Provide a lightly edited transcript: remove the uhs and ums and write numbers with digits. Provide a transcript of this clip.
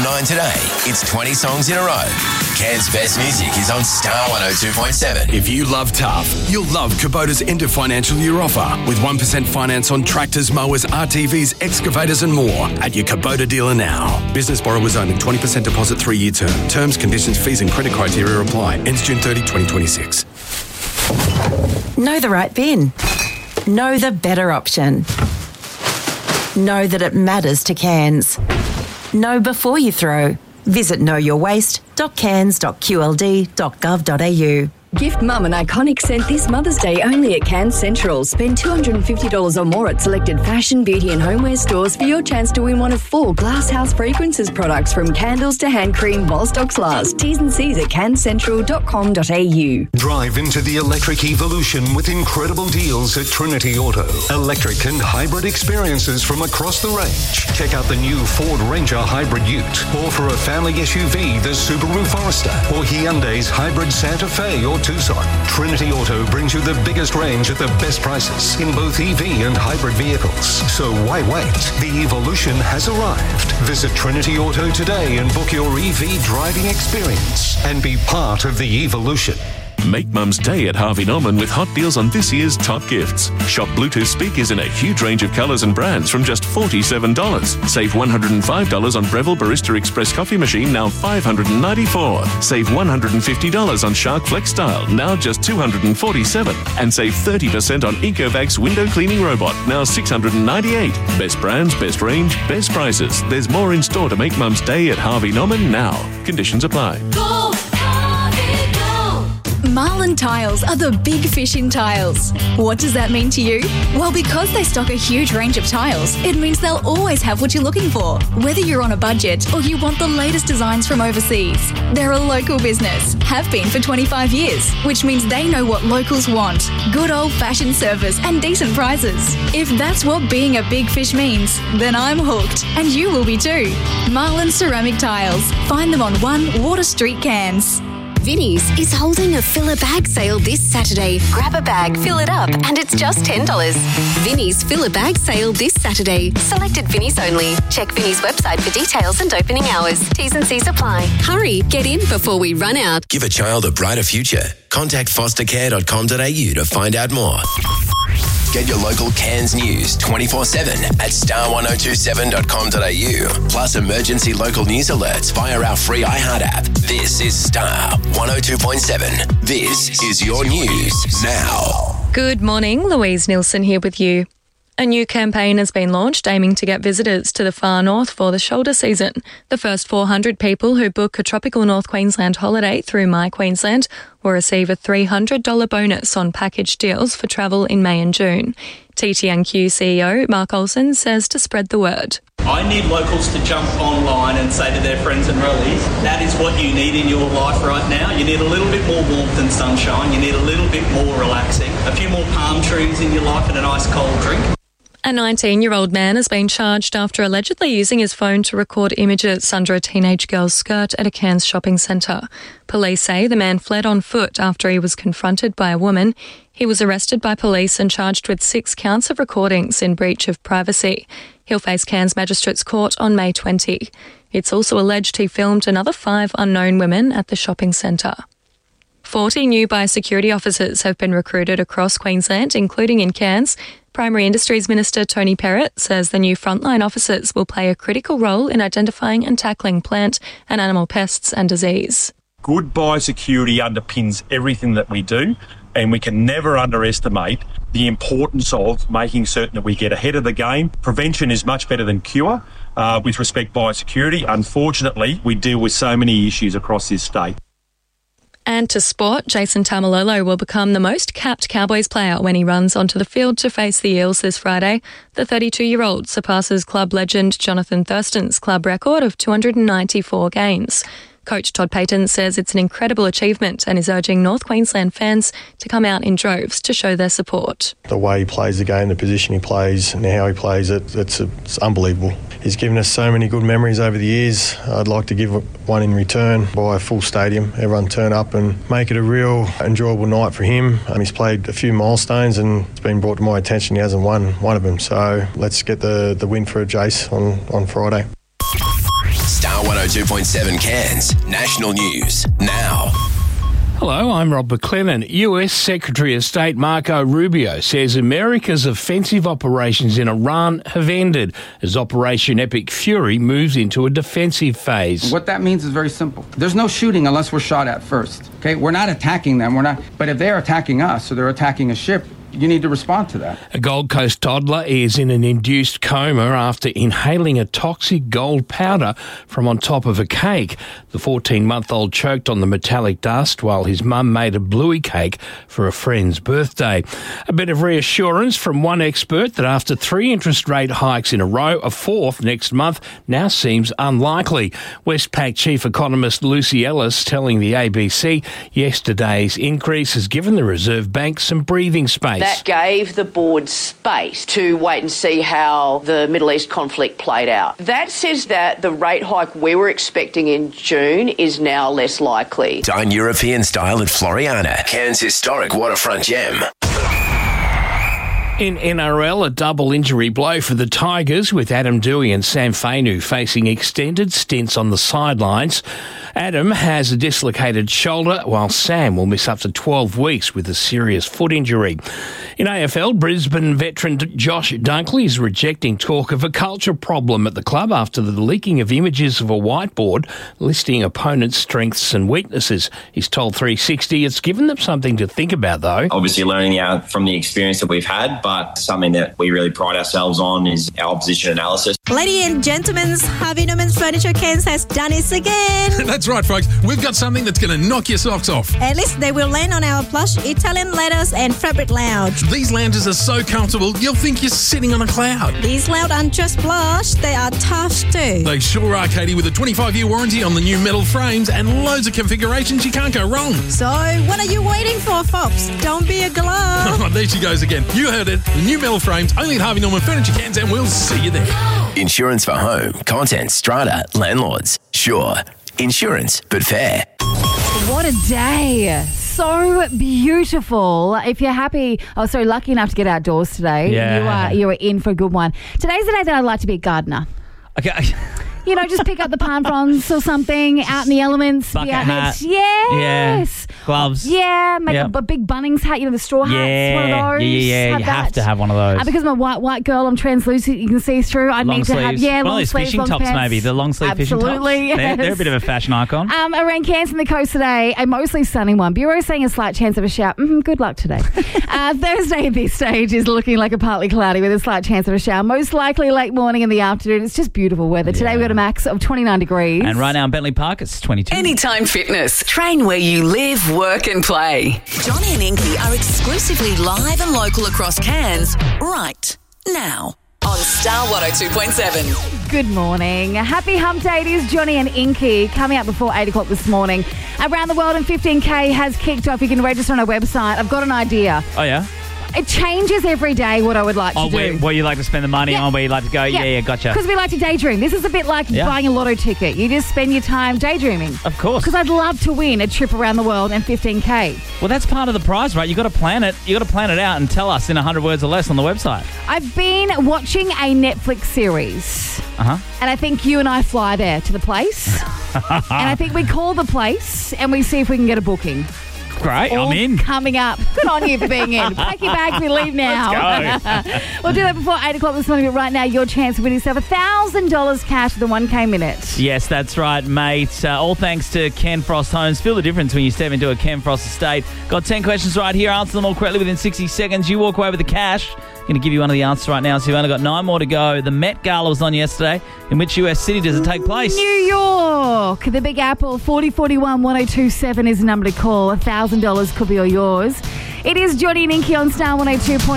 9 today. It's 20 songs in a row. Cairns' best music is on Star 102.7. If you love tough, you'll love Kubota's end of financial year offer with 1% finance on tractors, mowers, RTVs, excavators and more at your Kubota dealer now. Business borrowers only, 20% deposit, 3-year term. Terms, conditions, fees and credit criteria apply. Ends June 30, 2026. Know the right bin. Know the better option. Know that it matters to Cairns. Know before you throw. Visit knowyourwaste.cairns.qld.gov.au. Gift Mum an iconic scent this Mother's Day only at Cairns Central. Spend $250 or more at selected fashion, beauty and homeware stores for your chance to win one of 4 Glasshouse Fragrances products, from candles to hand cream while stocks last. T's and C's at cairnscentral.com.au. Drive into the electric evolution with incredible deals at Trinity Auto. Electric and hybrid experiences from across the range. Check out the new Ford Ranger Hybrid Ute, or for a family SUV, the Subaru Forester, or Hyundai's Hybrid Santa Fe or Tucson. Trinity Auto brings you the biggest range at the best prices in both EV and hybrid vehicles. So why wait? The evolution has arrived. Visit Trinity Auto today and book your EV driving experience and be part of the evolution. Make Mum's Day at Harvey Norman with hot deals on this year's top gifts. Shop Bluetooth speakers in a huge range of colours and brands from just $47. Save $105 on Breville Barista Express coffee machine, now $594. Save $150 on Shark Flex Style, now just $247. And save 30% on Ecovacs window cleaning robot, now $698. Best brands, best range, best prices. There's more in store to make Mum's Day at Harvey Norman now. Conditions apply. Go, Harvey, go! Marlin Tiles are the big fish in tiles. What does that mean to you? Well, because they stock a huge range of tiles, it means they'll always have what you're looking for, whether you're on a budget or you want the latest designs from overseas. They're a local business, have been for 25 years, which means they know what locals want: good old-fashioned service and decent prices. If that's what being a big fish means, then I'm hooked, and you will be too. Marlin Ceramic Tiles. Find them on 1 Water Street, Cairns. Vinnie's is holding a fill a bag sale this Saturday. Grab a bag, fill it up, and it's just $10. Vinnie's fill a bag sale this Saturday. Selected Vinnie's only. Check Vinnie's website for details and opening hours. T's and C's apply. Hurry, get in before we run out. Give a child a brighter future. Contact fostercare.com.au to find out more. Get your local Cairns news 24/7 at star1027.com.au. Plus emergency local news alerts via our free iHeart app. This is Star 102.7. This is your news now. Good morning, Louise Nilsson here with you. A new campaign has been launched aiming to get visitors to the far north for the shoulder season. The first 400 people who book a tropical North Queensland holiday through My Queensland will receive a $300 bonus on package deals for travel in May and June. TTNQ CEO Mark Olsen says to spread the word. I need locals to jump online and say to their friends and relatives, that is what you need in your life right now. You need a little bit more warmth and sunshine. You need a little bit more relaxing, a few more palm trees in your life and a nice cold drink. A 19-year-old man has been charged after allegedly using his phone to record images under a teenage girl's skirt at a Cairns shopping centre. Police say the man fled on foot after he was confronted by a woman. He was arrested by police and charged with 6 counts of recordings in breach of privacy. He'll face Cairns Magistrates Court on May 20. It's also alleged he filmed another 5 unknown women at the shopping centre. 40 new biosecurity officers have been recruited across Queensland, including in Cairns. Primary Industries Minister Tony Perrott says the new frontline officers will play a critical role in identifying and tackling plant and animal pests and disease. Good biosecurity underpins everything that we do, and we can never underestimate the importance of making certain that we get ahead of the game. Prevention is much better than cure with respect to biosecurity. Unfortunately, we deal with so many issues across this state. And to sport, Jason Taumalolo will become the most capped Cowboys player when he runs onto the field to face the Eels this Friday. The 32-year-old surpasses club legend Jonathan Thurston's club record of 294 games. Coach Todd Payton says it's an incredible achievement and is urging North Queensland fans to come out in droves to show their support. The way he plays the game, the position he plays and how he plays it, it's unbelievable. He's given us so many good memories over the years. I'd like to give one in return by a full stadium. Everyone turn up and make it a real enjoyable night for him. He's played a few milestones and it's been brought to my attention he hasn't won one of them. So let's get the win for Jace on Friday. Star Star 102.7 Cairns. National news now. Hello, I'm Rob McLennan. US Secretary of State Marco Rubio says America's offensive operations in Iran have ended as Operation Epic Fury moves into a defensive phase. What that means is very simple. There's no shooting unless we're shot at first. Okay, we're not attacking them. But if they're attacking us or they're attacking a ship, you need to respond to that. A Gold Coast toddler is in an induced coma after inhaling a toxic gold powder from on top of a cake. The 14-month-old choked on the metallic dust while his mum made a bluey cake for a friend's birthday. A bit of reassurance from one expert that after 3 interest rate hikes in a row, a fourth next month now seems unlikely. Westpac chief economist Lucy Ellis telling the ABC yesterday's increase has given the Reserve Bank some breathing space. That gave the board space to wait and see how the Middle East conflict played out. That says that the rate hike we were expecting in June is now less likely. Dine European style at Floriana, Cairns' historic waterfront gem. In NRL, a double injury blow for the Tigers with Adam Doueihi and Sam Fainu facing extended stints on the sidelines. Adam has a dislocated shoulder while Sam will miss up to 12 weeks with a serious foot injury. In AFL, Brisbane veteran Josh Dunkley is rejecting talk of a culture problem at the club after the leaking of images of a whiteboard listing opponents' strengths and weaknesses. He's told 360 it's given them something to think about, though. Obviously learning from the experience that we've had, but something that we really pride ourselves on is our opposition analysis. Ladies and gentlemen, Harvey Norman's Furniture Cairns has done it again. That's right, folks. We've got something that's going to knock your socks off. At least they will land on our plush Italian leathers and fabric lounge. These lounges are so comfortable, you'll think you're sitting on a cloud. These lounge aren't just plush, they are tough too. They sure are, Katie, with a 25-year warranty on the new metal frames and loads of configurations. You can't go wrong. So, what are you waiting for, folks? Don't be a glove. Oh, there she goes again. You heard it. The new metal frames, only at Harvey Norman Furniture Cairns, and we'll see you there. Insurance for home, content, strata, landlords. Sure. Insurance, but fair. What a day. So beautiful. If you're lucky enough to get outdoors today, you are in for a good one. Today's the day that I'd like to be a gardener. Okay. You know, just pick up the palm fronds or something, out in the elements. Bucket hat. Yes. Yeah. Gloves. Yeah, make a big Bunnings hat, you know, the straw hats, one of those. Yeah, you have to have one of those. Because I'm a white girl, I'm translucent, you can see through. I need to have, one of those fishing tops pants. Maybe, the long sleeve fishing tops. Absolutely, yes. They're a bit of a fashion icon. Around Cairns and the coast today, a mostly sunny one. Bureau saying a slight chance of a shower. Good luck today. Thursday at this stage is looking like a partly cloudy with a slight chance of a shower. Most likely late morning in the afternoon. It's just beautiful weather. Today we've got a max of 29 degrees. And right now in Bentley Park, it's 22. Anytime Fitness. Train where you live, work and play. Johnny and Inky are exclusively live and local across Cairns right now on Star 102.7. Good morning. Happy hump day. It is Johnny and Inky coming up before 8 o'clock this morning. Around the World in 15K has kicked off. You can register on our website. I've got an idea. Oh, yeah? It changes every day what I would like to do. Where you like to spend the money on, where you like to go. Yeah, gotcha. Because we like to daydream. This is a bit like buying a lotto ticket. You just spend your time daydreaming. Of course. Because I'd love to win a trip around the world and 15K. Well, that's part of the prize, right? You got to plan it. You got to plan it out and tell us in 100 words or less on the website. I've been watching a Netflix series. And I think you and I fly there to the place. And I think we call the place and we see if we can get a booking. Great, I'm in. Coming up. Good on you for being in. Pack your bags, we leave now. Let's go. We'll do that before 8 o'clock this morning, but right now, your chance to win yourself $1,000 cash for the 1K minute. Yes, that's right, mate. All thanks to Ken Frost Homes. Feel the difference when you step into a Ken Frost estate. Got 10 questions right here. Answer them all correctly within 60 seconds. You walk away with the cash. Going to give you one of the answers right now, so you've only got 9 more to go. The Met Gala was on yesterday. In which US city does it take place? New York. The Big Apple, 4041-1027 is the number to call. $1,000 could be all yours. It is Johnny and Inky on Star 102.7.